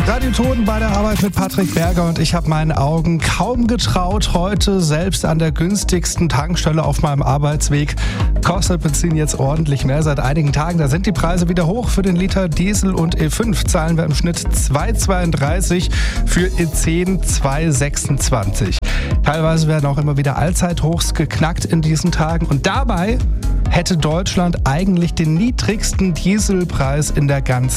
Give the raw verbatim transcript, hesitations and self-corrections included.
Radio Toten bei der Arbeit mit Patrick Berger und ich habe meinen Augen kaum getraut. Heute selbst an der günstigsten Tankstelle auf meinem Arbeitsweg kostet Benzin jetzt ordentlich mehr. Seit einigen Tagen, da sind die Preise wieder hoch. Für den Liter Diesel und E fünf zahlen wir im Schnitt zwei Komma zweiunddreißig, für E zehn zwei Komma sechsundzwanzig. Teilweise werden auch immer wieder Allzeithochs geknackt in diesen Tagen und dabei hätte Deutschland eigentlich den niedrigsten Dieselpreis in der ganzen